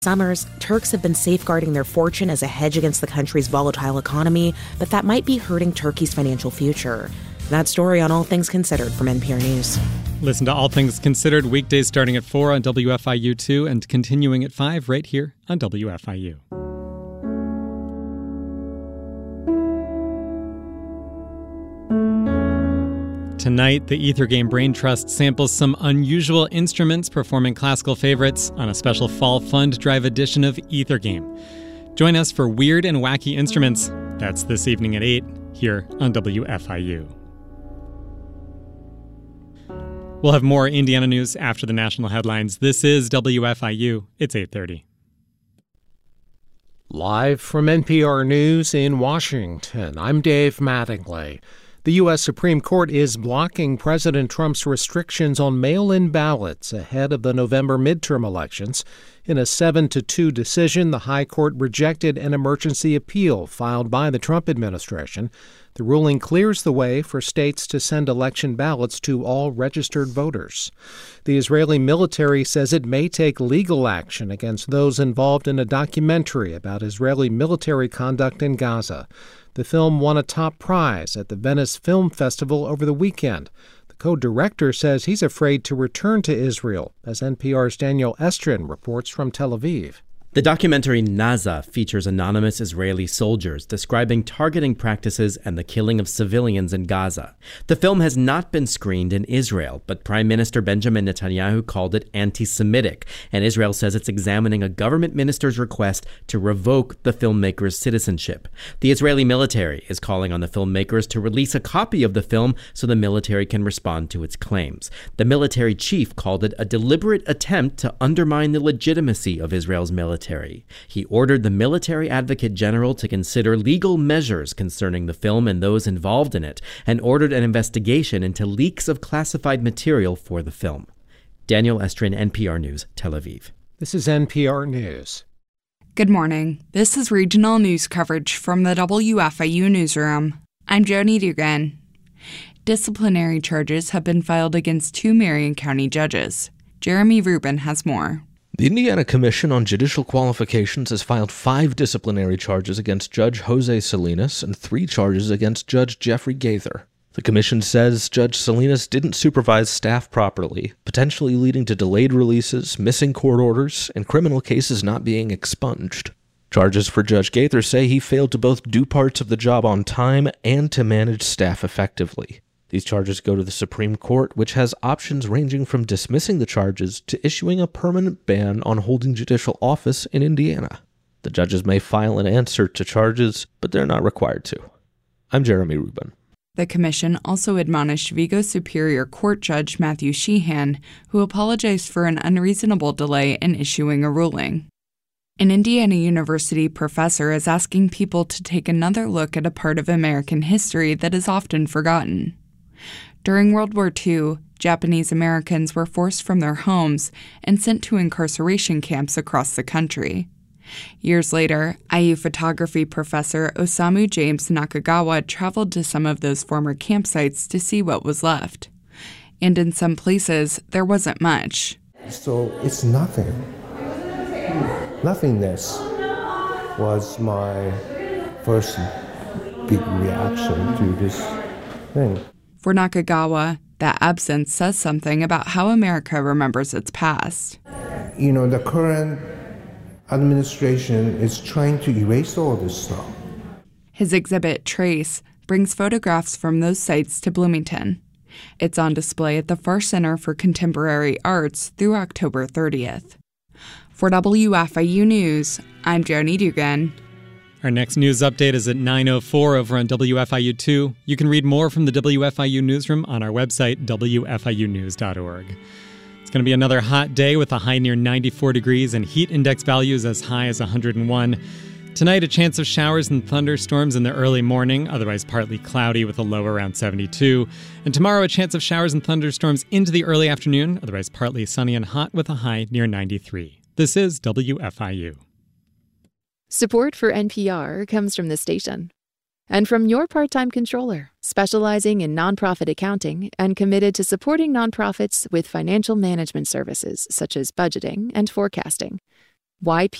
Summers, Turks have been safeguarding their fortune as a hedge against the country's volatile economy, but that might be hurting Turkey's financial future. That story on All Things Considered from NPR News. Listen to All Things Considered weekdays starting at 4 on WFIU2 and continuing at 5 right here on WFIU. Tonight, the Ether Game Brain Trust samples some unusual instruments performing classical favorites on a special fall fund drive edition of Ether Game. Join us for Weird and Wacky Instruments. That's this evening at 8 here on WFIU. We'll have more Indiana news after the national headlines. This is WFIU. It's 8:30. Live from NPR News in Washington, I'm Dave Mattingly. The U.S. Supreme Court is blocking President Trump's restrictions on mail-in ballots ahead of the November midterm elections. In a 7-2 decision, the High Court rejected an emergency appeal filed by the Trump administration. The ruling clears the way for states to send election ballots to all registered voters. The Israeli military says it may take legal action against those involved in a documentary about Israeli military conduct in Gaza. The film won a top prize at the Venice Film Festival over the weekend. The co-director says he's afraid to return to Israel, as NPR's Daniel Estrin reports from Tel Aviv. The documentary Naza features anonymous Israeli soldiers describing targeting practices and the killing of civilians in Gaza. The film has not been screened in Israel, but Prime Minister Benjamin Netanyahu called it anti-Semitic, and Israel says it's examining a government minister's request to revoke the filmmaker's citizenship. The Israeli military is calling on the filmmakers to release a copy of the film so the military can respond to its claims. The military chief called it a deliberate attempt to undermine the legitimacy of Israel's military. He ordered the military advocate general to consider legal measures concerning the film and those involved in it, and ordered an investigation into leaks of classified material for the film. Daniel Estrin, NPR News, Tel Aviv. This is NPR News. Good morning. This is regional news coverage from the WFIU newsroom. I'm Joni Dugan. Disciplinary charges have been filed against 2 Marion County judges. Jeremy Rubin has more. The Indiana Commission on Judicial Qualifications has filed 5 disciplinary charges against Judge Jose Salinas and 3 charges against Judge Jeffrey Gaither. The commission says Judge Salinas didn't supervise staff properly, potentially leading to delayed releases, missing court orders, and criminal cases not being expunged. Charges for Judge Gaither say he failed to both do parts of the job on time and to manage staff effectively. These charges go to the Supreme Court, which has options ranging from dismissing the charges to issuing a permanent ban on holding judicial office in Indiana. The judges may file an answer to charges, but they're not required to. I'm Jeremy Rubin. The commission also admonished Vigo Superior Court Judge Matthew Sheehan, who apologized for an unreasonable delay in issuing a ruling. An Indiana University professor is asking people to take another look at a part of American history that is often forgotten. During World War II, Japanese Americans were forced from their homes and sent to incarceration camps across the country. Years later, IU photography professor Osamu James Nakagawa traveled to some of those former campsites to see what was left. And in some places, there wasn't much. So it's nothing. Nothingness was my first big reaction to this thing. For Nakagawa, that absence says something about how America remembers its past. The current administration is trying to erase all this stuff. His exhibit, Trace, brings photographs from those sites to Bloomington. It's on display at the Farr Center for Contemporary Arts through October 30th. For WFIU News, I'm Joni Dugan. Our next news update is at 9:04 over on WFIU2. You can read more from the WFIU newsroom on our website, WFIUnews.org. It's going to be another hot day with a high near 94 degrees and heat index values as high as 101. Tonight, a chance of showers and thunderstorms in the early morning, otherwise partly cloudy with a low around 72. And tomorrow, a chance of showers and thunderstorms into the early afternoon, otherwise partly sunny and hot with a high near 93. This is WFIU. Support for NPR comes from the station and from your part-time controller, specializing in nonprofit accounting and committed to supporting nonprofits with financial management services such as budgeting and forecasting. Why